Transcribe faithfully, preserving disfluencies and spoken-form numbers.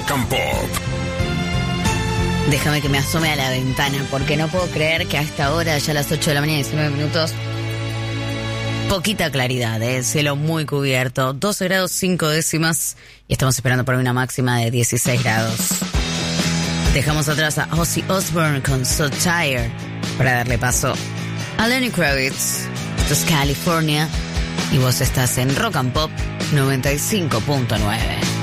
Rock and Pop. Déjame que me asome a la ventana, porque no puedo creer que a esta hora, ya a las ocho de la mañana y diecinueve minutos, poquita claridad, ¿eh? Cielo muy cubierto, doce grados cinco décimas, y estamos esperando por una máxima de dieciséis grados. Dejamos atrás a Ozzy Osbourne con So Tired para darle paso a Lenny Kravitz. Esto es California y vos estás en Rock and Pop noventa y cinco punto nueve.